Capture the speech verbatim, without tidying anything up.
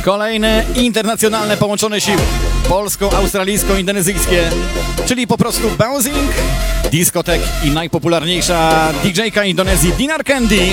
Kolejne internacjonalne połączone siły. Polsko-australijsko-indonezyjskie, czyli po prostu bouncing, diskotek i najpopularniejsza D J-ka Indonezji Dinar Candy.